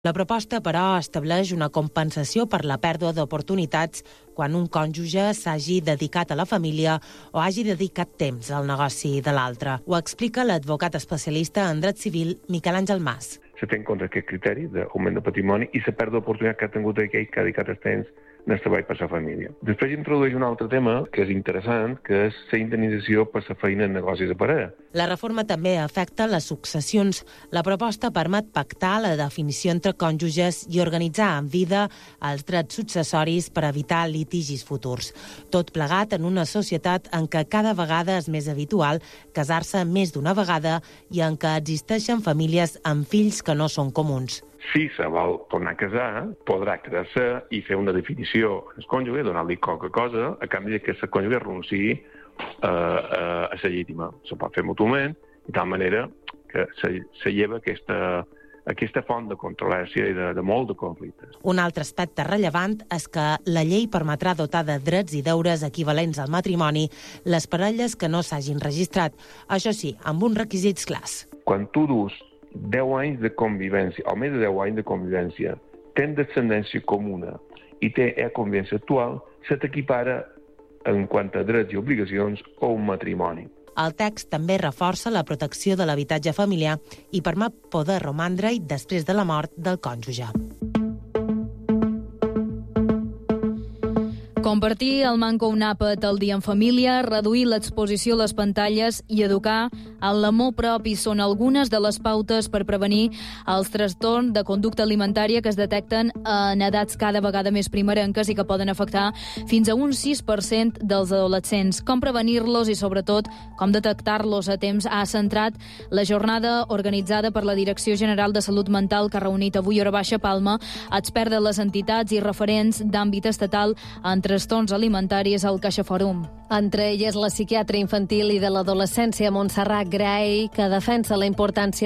La proposta, però, estableix una compensació per la pèrdua d'oportunitats quan un cònjuge s'hagi dedicat a la família o hagi dedicat temps al negoci de l'altre. Ho explica l'advocat especialista en dret civil Miquel Àngel Mas. Se té en compte aquest criteri d'augment de patrimoni i la pèrdua d'oportunitat que ha tingut aquell que ha dedicat el temps en el treball per la família. Després introdueix un altre tema que és interessant, que és la indemnització per la feina en negocis de parella. La reforma també afecta les successions. La proposta permet pactar la definició entre cònjuges i organitzar en vida els drets successoris per evitar litigis futurs. Tot plegat en una societat en què cada vegada és més habitual casar-se més d'una vegada i en què existeixen famílies amb fills que no són comuns. Si se vol tornar a casar, podrà casar-se i fer una definició al cònjuge, donar-li qualque cosa, a canvi que el cònjuge renunciï a la llegítima. Se pot fer mútuament, de tal manera que se lleva aquesta font de controvèrsia i de molt de conflictes. Un altre aspecte rellevant és que la llei permetrà dotar de drets i deures equivalents al matrimoni les parelles que no s'hagin registrat, això sí, amb uns requisits clars. Quan tu dus 10 anys de convivència, o més de 10 anys de convivència, tens descendència comuna i té convivència actual, se t'equipara en quant a drets i obligacions o un matrimoni. El text també reforça la protecció de l'habitatge familiar i permet poder romandre-hi després de la mort del cònjuge. Compartir el manco un àpat al dia en família, reduir l'exposició a les pantalles i educar en l'amor propi són algunes de les pautes per prevenir els trastorns de conducta alimentària que es detecten en edats cada vegada més primerenques i que poden afectar fins a un 6% dels adolescents. Com prevenir-los i, sobretot, com detectar-los a temps ha centrat la jornada organitzada per la Direcció General de Salut Mental que ha reunit avui a Hora Baixa Palma experts de les entitats i referents d'àmbit estatal en trastorns alimentaris al CaixaFòrum. Entre elles la psiquiatra infantil i de l'adolescència Montserrat Gray, que defensa la importància